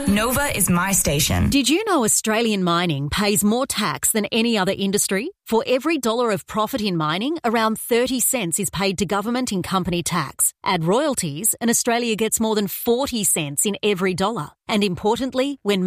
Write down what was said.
Nova is my station. Did you know Australian mining pays more tax than any other industry? For every dollar of profit in mining, around 30 cents is paid to government in company tax. Add royalties and Australia gets more than 40 cents in every dollar. And importantly, when